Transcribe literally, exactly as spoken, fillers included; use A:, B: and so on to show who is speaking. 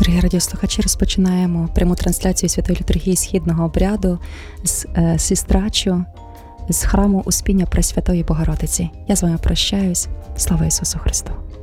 A: Дорогі радіослухачі, розпочинаємо пряму трансляцію Святої Літургії Східного обряду з е, Сістраччю, з храму Успіння Пресвятої Богородиці. Я з вами прощаюсь. Слава Ісусу Христу!